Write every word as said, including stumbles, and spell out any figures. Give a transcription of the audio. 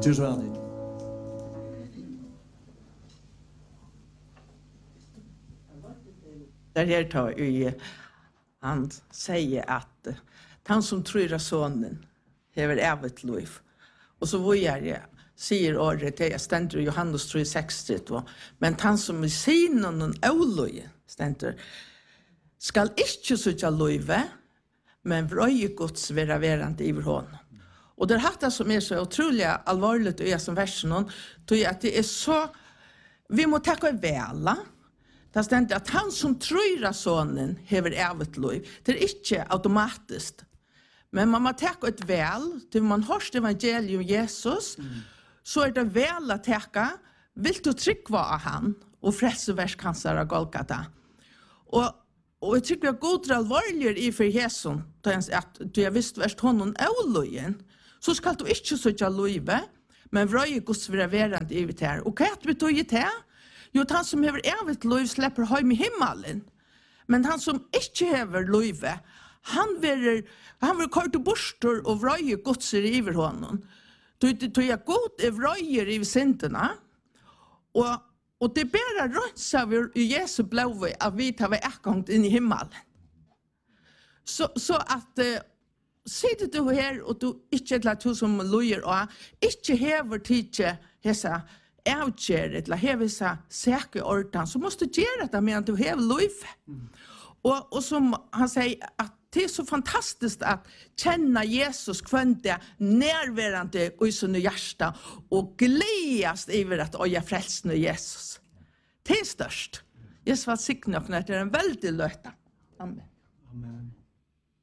Gud så ärligt. Där här tar ju han säger att han som tror att sonen hever evigt liv. Och så vad gör jag? Säger året det ständer Johannes tre sextio. Men han som i synen och oloje ständer skall inte söka livet, men vrøye Guds vera verande iver honom. Och det här som är så otroligt allvarligt i som versen, tror jag att det är så, vi må tacka väla. Det ständer att han som tror att sonen hever evigt liv. Det är inte automatiskt. Men man må tacka ett väl, till man hörst evangelium Jesus, mm. så är det väl att tacka, vill du trycka av han och frälseverskansar av Golgata. Och Och jag tycker att god allvarligare i för Jesus, att du har visst värst honom olojen, så ska du inte söka livet, men vrøye Guds vera verande i det här. Och vad betyder det? Jo, att han som hever evigt liv släpper hem i himmelen. Men han som inte hever livet, han vill han vill kort bostor och vrøye Guds i över honom. Du är god är vrøye i synderna. Och Och det bara rönsar vi i Jesu blod att vi tar vägångt in i himmelen. Så, så att uh, sitter du här och du inte är du som lojer och inte häver tidse hessa avgäret eller häver hessa säkra ordan, så måste du göra det medan du häver liv. Mm. Och, och som han säger att det är så fantastiskt att känna Jesus kvänta närvarande i sin hjärta och glädjas över att oja frälsen i Jesus. Det är störst. Jesus var siktna och det är en väldigt löta. Amen. Amen.